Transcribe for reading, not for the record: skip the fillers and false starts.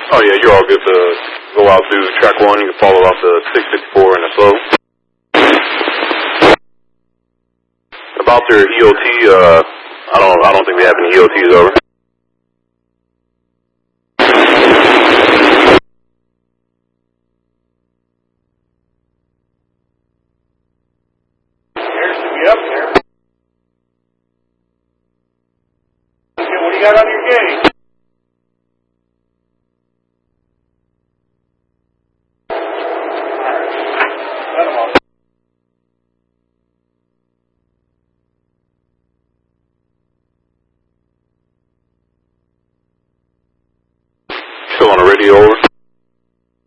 Oh yeah, you're all good to go out to track 1. You can follow off the 654 in the slope. About their EOT, I don't think they have any EOTs over. Air should be up there. Okay, what do you got on your gauge?